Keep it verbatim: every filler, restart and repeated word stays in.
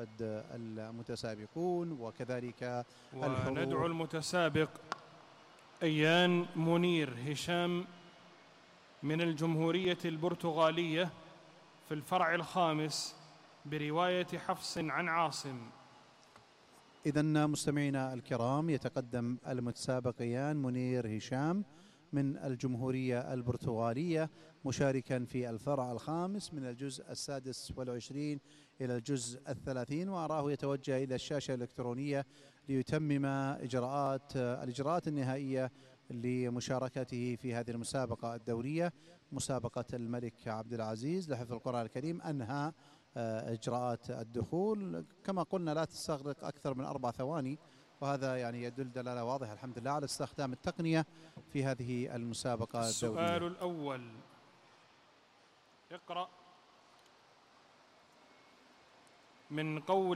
يتعاقد المتسابقون وكذلك وندعو المتسابق أيان منير هشام من الجمهورية البرتغالية في الفرع الخامس برواية حفص عن عاصم. إذن مستمعينا الكرام، يتقدم المتسابق أيان منير هشام من الجمهورية البرتغالية مشاركا في الفرع الخامس من الجزء السادس والعشرين إلى الجزء الثلاثين، وأراه يتوجه إلى الشاشة الإلكترونية ليتمم إجراءات الإجراءات النهائية لمشاركته في هذه المسابقة الدورية، مسابقة الملك عبد العزيز لحفظ القرآن الكريم. أنهى إجراءات الدخول كما قلنا لا تستغرق أكثر من أربع ثواني، وهذا يعني يدل دلالة واضحة الحمد لله على استخدام التقنية في هذه المسابقة الدولية. السؤال الأول، اقرأ. من قول